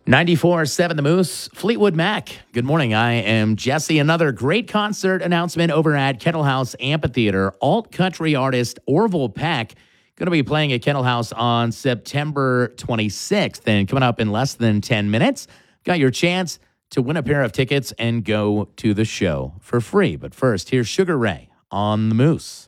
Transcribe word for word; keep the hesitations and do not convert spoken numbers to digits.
ninety-four point seven The Moose, Fleetwood Mac. Good morning. I am Jesse. Another great concert announcement over at Kettle House Amphitheater. Alt country artist Orville Peck going to be playing at Kettle House on September twenty-sixth. And coming up in less than ten minutes, got your chance to win a pair of tickets and go to the show for free. But first, here's Sugar Ray on The Moose.